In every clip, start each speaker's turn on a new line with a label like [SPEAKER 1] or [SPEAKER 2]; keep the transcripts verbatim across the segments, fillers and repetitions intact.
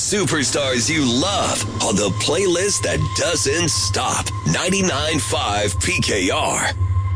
[SPEAKER 1] superstars you love on the playlist that doesn't stop. ninety-nine point five P K R.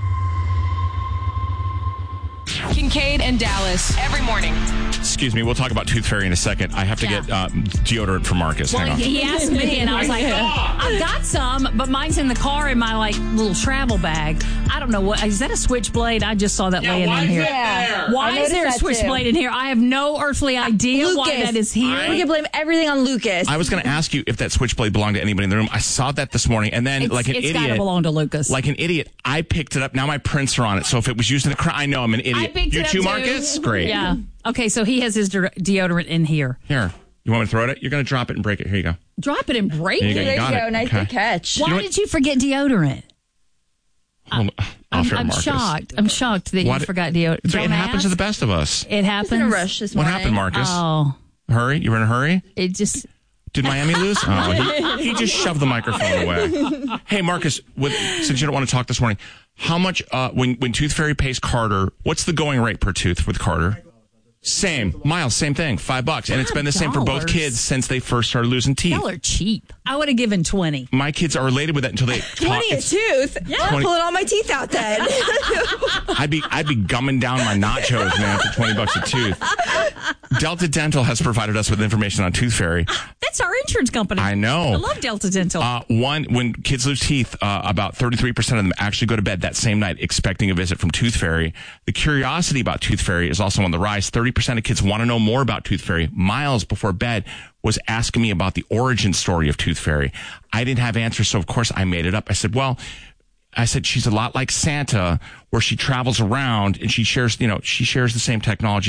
[SPEAKER 2] Kincaid and Dallas every morning.
[SPEAKER 3] Excuse me, we'll talk about Tooth Fairy in a second. I have to
[SPEAKER 4] Yeah.
[SPEAKER 3] get uh, deodorant for Marcus.
[SPEAKER 4] Well,
[SPEAKER 3] Hang on.
[SPEAKER 4] he asked me, and I was like, I've got some, but mine's in the car in my like little travel bag. I don't know what is that a switchblade? I just saw that
[SPEAKER 3] Yeah,
[SPEAKER 4] laying
[SPEAKER 3] why
[SPEAKER 4] in
[SPEAKER 3] is
[SPEAKER 4] here.
[SPEAKER 3] it there?
[SPEAKER 4] Why
[SPEAKER 5] I
[SPEAKER 4] is there a
[SPEAKER 5] noticed that,
[SPEAKER 4] switchblade
[SPEAKER 5] too.
[SPEAKER 4] in here? I have no earthly idea why
[SPEAKER 5] Lucas.
[SPEAKER 4] that is here.
[SPEAKER 5] We can blame everything on Lucas.
[SPEAKER 3] I was going to ask you if that switchblade belonged to anybody in the room. I saw that this morning, and then
[SPEAKER 4] It's,
[SPEAKER 3] like an
[SPEAKER 4] it's got to
[SPEAKER 3] idiot,
[SPEAKER 4] belong to Lucas.
[SPEAKER 3] like an idiot, I picked it up. Now my prints are on it. So if it was used in a crime, I know I'm an
[SPEAKER 4] I
[SPEAKER 3] idiot.
[SPEAKER 4] picked
[SPEAKER 3] You
[SPEAKER 4] it up
[SPEAKER 3] too,
[SPEAKER 4] too.
[SPEAKER 3] Marcus? Great.
[SPEAKER 4] Yeah. Okay, so he has his de- deodorant in here.
[SPEAKER 3] Here, you want me to throw it? At? You're going to drop it and break it. Here you go.
[SPEAKER 4] Drop it and break
[SPEAKER 3] There you
[SPEAKER 4] it.
[SPEAKER 3] go.
[SPEAKER 5] there you
[SPEAKER 3] got
[SPEAKER 5] go.
[SPEAKER 3] it.
[SPEAKER 5] Nice
[SPEAKER 3] Okay.
[SPEAKER 5] good catch.
[SPEAKER 4] Why
[SPEAKER 3] You know
[SPEAKER 4] did you forget deodorant?
[SPEAKER 3] Hold on. I'll
[SPEAKER 4] I'm,
[SPEAKER 3] share
[SPEAKER 4] I'm
[SPEAKER 3] Marcus.
[SPEAKER 4] shocked. I'm shocked that
[SPEAKER 3] What?
[SPEAKER 4] you forgot deodorant.
[SPEAKER 3] It's-
[SPEAKER 4] Don't
[SPEAKER 3] It happens to
[SPEAKER 4] ask.
[SPEAKER 3] the best of us.
[SPEAKER 4] It happens.
[SPEAKER 5] in a rush this
[SPEAKER 3] What
[SPEAKER 5] morning.
[SPEAKER 3] happened, Marcus?
[SPEAKER 4] Oh,
[SPEAKER 3] Hurry? You were in a hurry?
[SPEAKER 4] it just.
[SPEAKER 3] Did Miami lose? Oh, he, he just shoved the microphone away. Hey, Marcus, with, since you don't want to talk this morning, how much, uh, when, when Tooth Fairy pays Carter, what's the going rate per tooth with Carter? Same. Miles, same thing. Five bucks. And it's been the same for both
[SPEAKER 4] Dollars.
[SPEAKER 3] kids since they first started losing teeth.
[SPEAKER 4] Y'all are cheap. I would have given twenty.
[SPEAKER 3] My kids are related with that until they talk.
[SPEAKER 5] twenty a
[SPEAKER 3] it's-
[SPEAKER 5] tooth. I'm
[SPEAKER 3] twenty
[SPEAKER 5] pulling all my teeth out then.
[SPEAKER 3] I'd be I'd be gumming down my nachos, man, for twenty bucks a tooth. Delta Dental has provided us with information on Tooth Fairy.
[SPEAKER 4] That's our insurance company.
[SPEAKER 3] I know.
[SPEAKER 4] I love Delta Dental.
[SPEAKER 3] Uh, one, when kids lose teeth, uh, about thirty-three percent of them actually go to bed that same night expecting a visit from Tooth Fairy. The curiosity about Tooth Fairy is also on the rise. thirty percent of kids want to know more about Tooth Fairy. Miles, before bed, was asking me about the origin story of Tooth Fairy. I didn't have answers, so of course I made it up. I said, well, I said, she's a lot like Santa, where she travels around and she shares, you know, she shares the same technology